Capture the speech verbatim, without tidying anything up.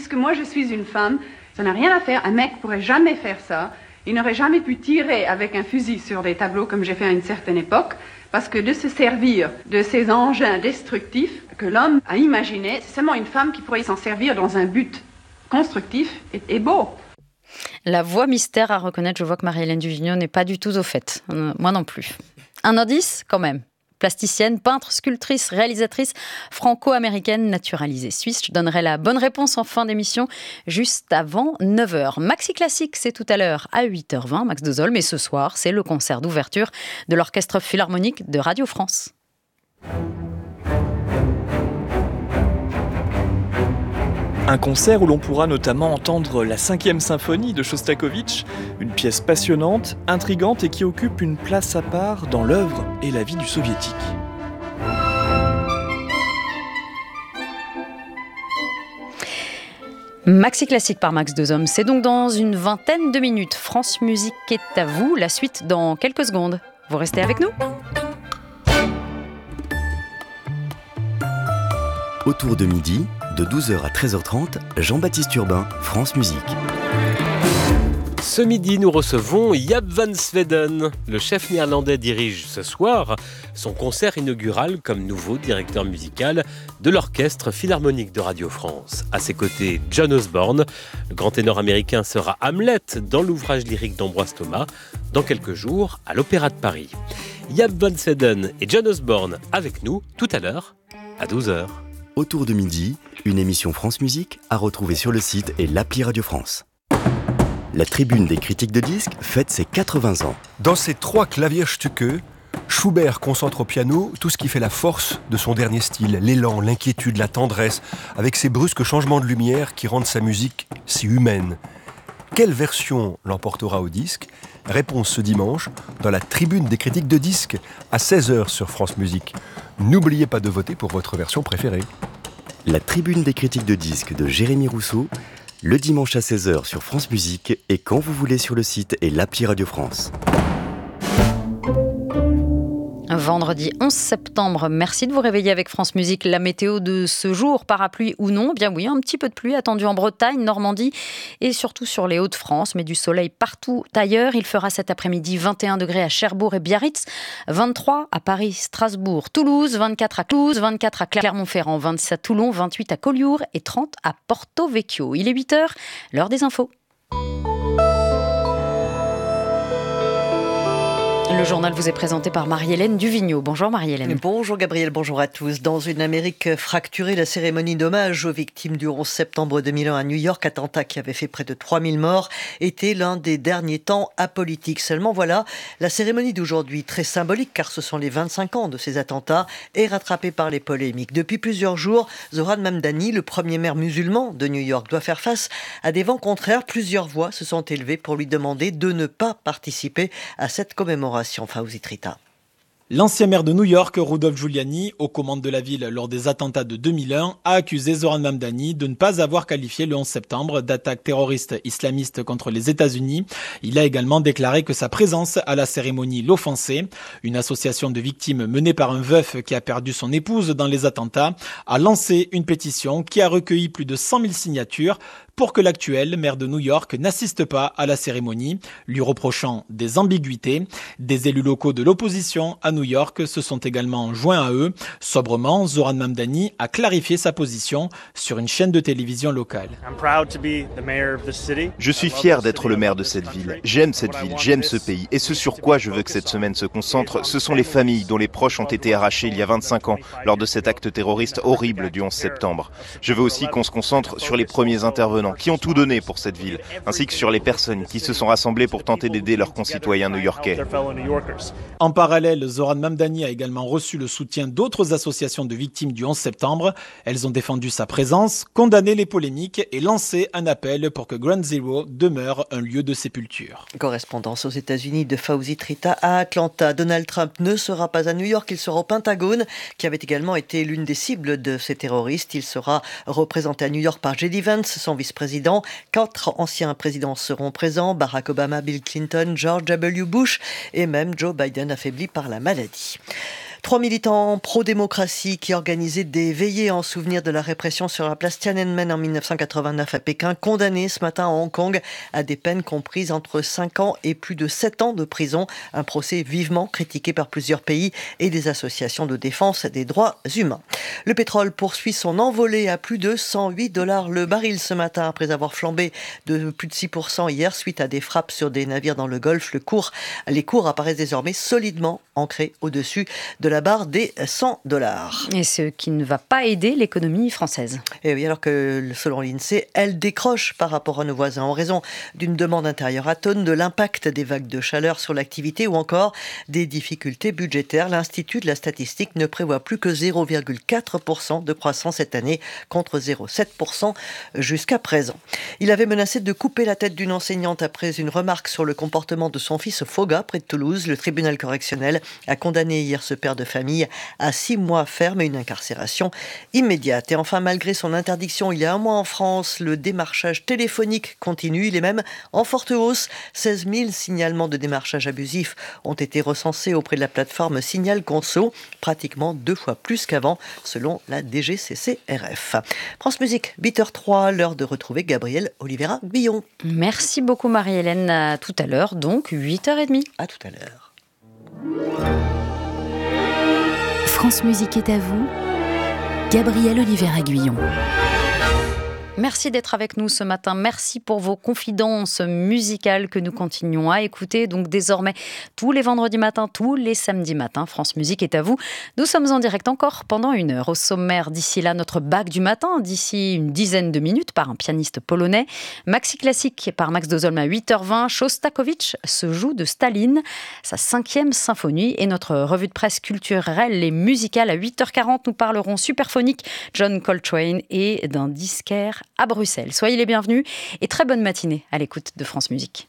puisque moi je suis une femme, ça n'a rien à faire, un mec pourrait jamais faire ça. Il n'aurait jamais pu tirer avec un fusil sur des tableaux comme j'ai fait à une certaine époque, parce que de se servir de ces engins destructifs que l'homme a imaginés, c'est seulement une femme qui pourrait s'en servir dans un but constructif et, et beau. La voix mystère à reconnaître, je vois que Marie-Hélène Duvigneau n'est pas du tout au fait. Euh, moi non plus. Un indice quand même. Plasticienne, peintre, sculptrice, réalisatrice franco-américaine naturalisée suisse. Je donnerai la bonne réponse en fin d'émission, juste avant neuf heures. Maxi Classique, c'est tout à l'heure à huit heures vingt, Max Dozol, mais ce soir, c'est le concert d'ouverture de l'Orchestre Philharmonique de Radio France. Un concert où l'on pourra notamment entendre la cinquième symphonie de Shostakovich, une pièce passionnante, intrigante et qui occupe une place à part dans l'œuvre et la vie du soviétique. Maxi Classique par Max Dozom, c'est donc dans une vingtaine de minutes. France Musique est à vous, la suite dans quelques secondes. Vous restez avec nous ? Autour de midi, de douze heures à treize heures trente, Jean-Baptiste Urbain, France Musique. Ce midi, nous recevons Jaap van Zweden. Le chef néerlandais dirige ce soir son concert inaugural comme nouveau directeur musical de l'Orchestre Philharmonique de Radio France. À ses côtés, John Osborne. Le grand ténor américain sera Hamlet dans l'ouvrage lyrique d'Ambroise Thomas dans quelques jours à l'Opéra de Paris. Jaap van Zweden et John Osborne avec nous tout à l'heure à douze heures. Autour de midi, une émission France Musique à retrouver sur le site et l'appli Radio France. La tribune des critiques de disques fête ses quatre-vingts ans. Dans ces trois Klavierstücke, Schubert concentre au piano tout ce qui fait la force de son dernier style, l'élan, l'inquiétude, la tendresse, avec ces brusques changements de lumière qui rendent sa musique si humaine. Quelle version l'emportera au disque ? Réponse ce dimanche dans la tribune des critiques de disques à seize heures sur France Musique. N'oubliez pas de voter pour votre version préférée. La tribune des critiques de disques de Jérémy Rousseau, le dimanche à seize heures sur France Musique et quand vous voulez sur le site et l'appli Radio France. Vendredi onze septembre, merci de vous réveiller avec France Musique. La météo de ce jour, parapluie ou non, bien oui, un petit peu de pluie attendu en Bretagne, Normandie et surtout sur les Hauts-de-France, mais du soleil partout ailleurs. Il fera cet après-midi vingt et un degrés à Cherbourg et Biarritz, vingt-trois à Paris, Strasbourg, Toulouse, vingt-quatre à Toulouse, vingt-quatre à Clermont-Ferrand, vingt-six à Toulon, vingt-huit à Collioure et trente à Porto Vecchio. Il est huit heures, l'heure des infos. Le journal vous est présenté par Marie-Hélène Duvigneau. Bonjour Marie-Hélène. Bonjour Gabriel, bonjour à tous. Dans une Amérique fracturée, la cérémonie d'hommage aux victimes du onze septembre deux mille un à New York, attentat qui avait fait près de trois mille morts, était l'un des derniers temps apolitiques. Seulement voilà, la cérémonie d'aujourd'hui, très symbolique car ce sont les vingt-cinq ans de ces attentats, est rattrapée par les polémiques. Depuis plusieurs jours, Zoran Mamdani, le premier maire musulman de New York, doit faire face à des vents contraires. Plusieurs voix se sont élevées pour lui demander de ne pas participer à cette commémoration. Fawzi Trita. L'ancien maire de New York, Rudolph Giuliani, aux commandes de la ville lors des attentats de deux mille un, a accusé Zoran Mamdani de ne pas avoir qualifié le onze septembre d'attaque terroriste islamiste contre les États-Unis. Il a également déclaré que sa présence à la cérémonie l'offensait. Une association de victimes menée par un veuf qui a perdu son épouse dans les attentats a lancé une pétition qui a recueilli plus de cent mille signatures pour que l'actuel maire de New York n'assiste pas à la cérémonie, lui reprochant des ambiguïtés. Des élus locaux de l'opposition à New York se sont également joints à eux. Sobrement, Zoran Mamdani a clarifié sa position sur une chaîne de télévision locale. Je suis fier d'être le maire de cette ville. J'aime cette ville, j'aime ce pays. Et ce sur quoi je veux que cette semaine se concentre, ce sont les familles dont les proches ont été arrachés il y a vingt-cinq ans lors de cet acte terroriste horrible du onze septembre. Je veux aussi qu'on se concentre sur les premiers intervenants qui ont tout donné pour cette ville, ainsi que sur les personnes qui se sont rassemblées pour tenter d'aider leurs concitoyens new-yorkais. En parallèle, Zoran Mamdani a également reçu le soutien d'autres associations de victimes du onze septembre. Elles ont défendu sa présence, condamné les polémiques et lancé un appel pour que Ground Zero demeure un lieu de sépulture. Correspondance aux États-Unis de Fawzi Trita à Atlanta. Donald Trump ne sera pas à New York, il sera au Pentagone, qui avait également été l'une des cibles de ces terroristes. Il sera représenté à New York par J D Vance, son vice-président. Quatre anciens présidents seront présents, Barack Obama, Bill Clinton, George W. Bush et même Joe Biden affaibli par la maladie. Trois militants pro-démocratie qui organisaient des veillées en souvenir de la répression sur la place Tiananmen en mille neuf cent quatre-vingt-neuf à Pékin, condamnés ce matin à Hong Kong à des peines comprises entre cinq ans et plus de sept ans de prison. Un procès vivement critiqué par plusieurs pays et des associations de défense des droits humains. Le pétrole poursuit son envolée à plus de cent huit dollars le baril ce matin après avoir flambé de plus de six pour cent hier suite à des frappes sur des navires dans le Golfe. Le cours, les cours apparaissent désormais solidement ancrés au-dessus de la barre des cent dollars. Et ce qui ne va pas aider l'économie française. Et oui, alors que selon l'INSEE, elle décroche par rapport à nos voisins en raison d'une demande intérieure atone, de l'impact des vagues de chaleur sur l'activité ou encore des difficultés budgétaires. L'Institut de la statistique ne prévoit plus que zéro virgule quatre pour cent de croissance cette année contre zéro virgule sept pour cent jusqu'à présent. Il avait menacé de couper la tête d'une enseignante après une remarque sur le comportement de son fils au Foga, près de Toulouse. Le tribunal correctionnel a condamné hier ce père de famille à six mois ferme et une incarcération immédiate. Et enfin, malgré son interdiction il y a un mois en France, le démarchage téléphonique continue. Il est même en forte hausse. seize mille signalements de démarchage abusif ont été recensés auprès de la plateforme Signal Conso, pratiquement deux fois plus qu'avant, selon la D G C C R F. France Musique, huit heures trois, l'heure de retrouver Gabriel Olivera Guillon. Merci beaucoup Marie-Hélène. À tout à l'heure, donc huit heures trente. À tout à l'heure. France Musique est à vous, Gabriel Olivera Guillon. Merci d'être avec nous ce matin. Merci pour vos confidences musicales que nous continuons à écouter. Donc désormais, tous les vendredis matins, tous les samedis matins, France Musique est à vous. Nous sommes en direct encore pendant une heure. Au sommaire, d'ici là, notre bac du matin, d'ici une dizaine de minutes, par un pianiste polonais. Maxi classique par Max Dozolm à huit heures vingt. Shostakovich se joue de Staline, sa cinquième symphonie. Et notre revue de presse culturelle et musicale à huit heures quarante. Nous parlerons superphonique, John Coltrane et d'un disquaire à Bruxelles. Soyez les bienvenus et très bonne matinée à l'écoute de France Musique.